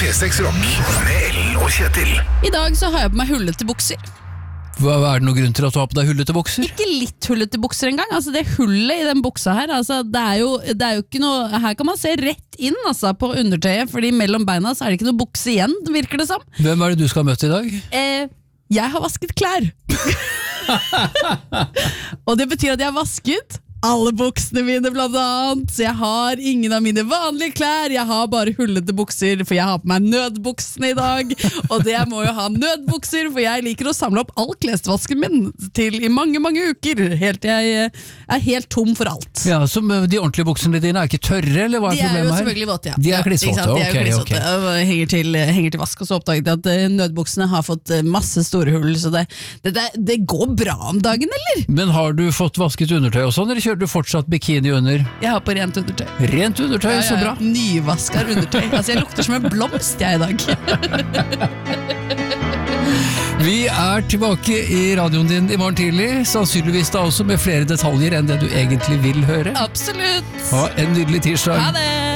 P6 Rock med Ellen og Kjetil. I dag så har jeg på meg hullete bukser. Hva er det noen grunn til at du har på deg hullete bukser? Ikke litt hullete bukser engang. Altså det hullet i den buksa her, altså det er jo ikke noe. Her kan man se rett inn altså, på undertøyet, fordi mellom beina så er det ikke noe bukse igjen, virker det som. Hvem er det du skal møte i dag? Jeg har vasket klær. Og det betyr at jeg har vasket alle buksene mine blant annet, så jeg har ingen av mine vanlige klær, jeg har bare hullete bukser, for jeg har på meg nødbuksene i dag, og det må jo ha nødbukser, for jeg liker å samle opp all klesvasken min til i mange, mange uker, helt til jeg er helt tom for alt. Ja, så de ordentlige buksene dine er ikke tørre, eller hva er problemet her? De er jo selvfølgelig våte, ja. De er klissvåte, de er jo klissvåte, henger til vask, og så oppdaget jeg at nødbuksene har fått masse store hull, så det går bra om dagen, eller? Men har du fått vasket undertøy og sånn, eller kjører du fortsatt bikini under? Jeg har på rent undertøy. Rent undertøy, så bra. Nyvaskar undertøy. Altså jeg lukter som en blomst jeg i dag. Vi er tilbake i radioen din i morgen tidlig, sannsynligvis da også med flere detaljer enn det du egentlig vil høre. Absolutt. Ha en nydelig tirsdag. Ha det!